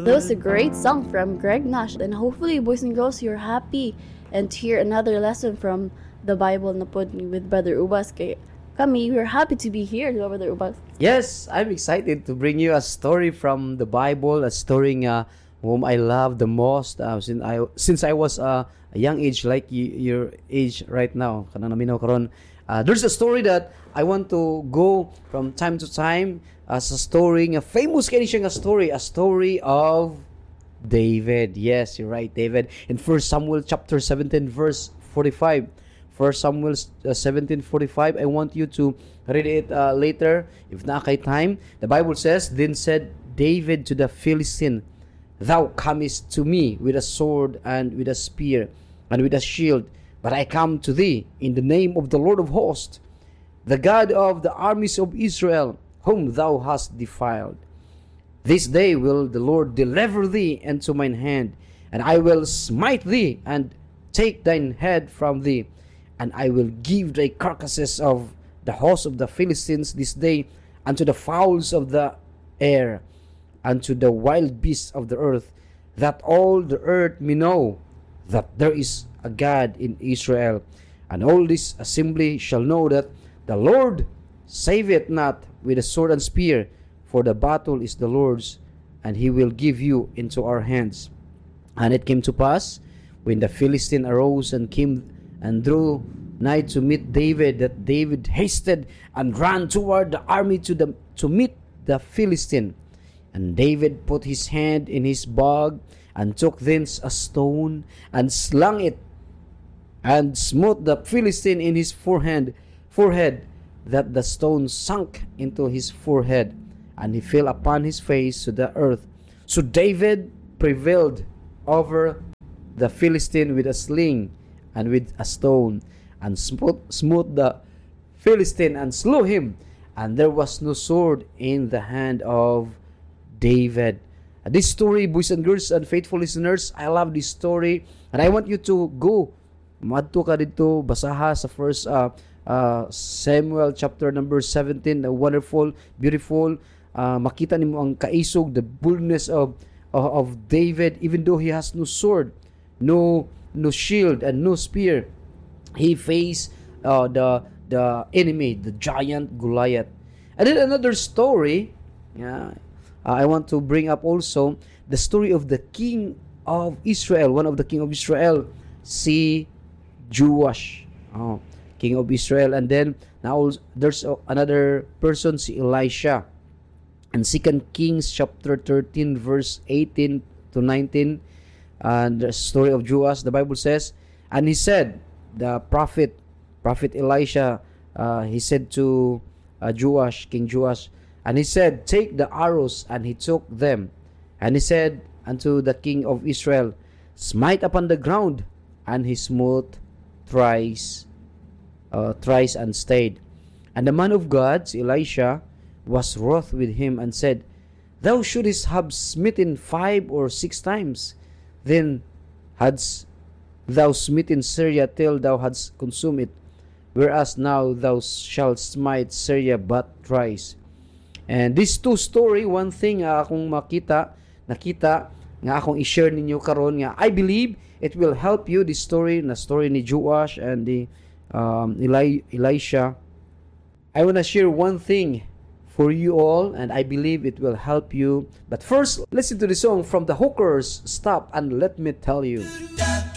That was a great song from Greg Nash. And hopefully, boys and girls, you're happy and to hear another lesson from the Bible na po with Brother Ubas. Kay kami, we're happy to be here, Brother Ubas. Yes, I'm excited to bring you a story from the Bible, a story whom I love the most since I was a young age like your age right now. Kanang naminaw karon. There's a story that I want to go from time to time as a story, a famous kanisya story, a story of David. Yes, you're right, David. In 1 Samuel chapter 17 verse 45. 1 Samuel 17:45. I want you to read it later if na kay time. The Bible says, "Then said David to the Philistine, Thou comest to me with a sword and with a spear and with a shield, but I come to thee in the name of the Lord of hosts, the God of the armies of Israel, whom thou hast defiled. This day will the Lord deliver thee into mine hand, and I will smite thee and take thine head from thee, and I will give thy carcasses of the host of the Philistines this day unto the fowls of the air, unto the wild beasts of the earth, that all the earth may know that there is a God in Israel. And all this assembly shall know that the Lord saveth not with a sword and spear, for the battle is the Lord's, and he will give you into our hands." And it came to pass, when the Philistine arose and came and drew nigh to meet David, that David hasted and ran toward the army to meet the Philistine. And David put his hand in his bag, and took thence a stone, and slung it, and smote the Philistine in his forehead, that the stone sunk into his forehead, and he fell upon his face to the earth. So David prevailed over the Philistine with a sling and with a stone, and smote the Philistine and slew him, and there was no sword in the hand of David. This story, boys and girls and faithful listeners, I love this story, and I want you to go madto ka dito, basaha sa first Samuel chapter number 17. Wonderful, beautiful, makita nimo ang kaisog, the boldness of David, even though he has no sword, no shield, and no spear. He faced the enemy, the giant Goliath. And then another story, I want to bring up also the story of the king of Israel, one of the king of Israel, si Joash, king of Israel. And then now there's another person, si Elisha. And 2 Kings chapter 13 verse 18 to 19, and the story of Joash, the Bible says, and he said, the prophet Elisha, he said to Joash, King Joash, and he said, "Take the arrows," and he took them. And he said unto the king of Israel, "Smite upon the ground," and he smote thrice and stayed. And the man of God, Elisha, was wroth with him, and said, "Thou shouldest have smitten 5 or 6 times. Then hadst thou smitten Syria till thou hadst consumed it, whereas now thou shalt smite Syria but thrice." And these two story, one thing akong nakita nga akong i-share ninyo karon, nga I believe it will help you, this story, na story ni Joash and the Elisha. I want to share one thing for you all, and I believe it will help you. But first, listen to the song from the Hookers, "Stop and Let Me Tell You."